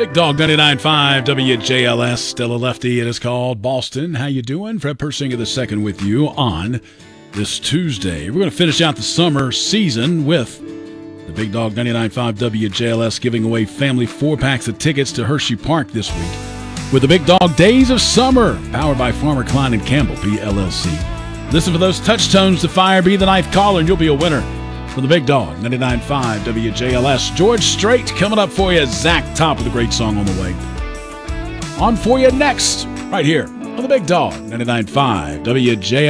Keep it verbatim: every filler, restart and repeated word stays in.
Big Dog ninety-nine point five W J L S, still a lefty. It is called Boston. How you doing? Fred Persinger the second with you on this Tuesday. We're going to finish out the summer season with the Big Dog ninety-nine point five W J L S giving away family four packs of tickets to Hershey Park this week with the Big Dog Days of Summer, powered by Farmer Klein and Campbell, P L L C. Listen for those touch tones to fire, be the ninth caller, and you'll be a winner for the Big Dog ninety-nine point five W J L S. George Strait coming up for you. Zach Top with a great song on the way. On for you next, right here on the Big Dog ninety-nine point five W J L S.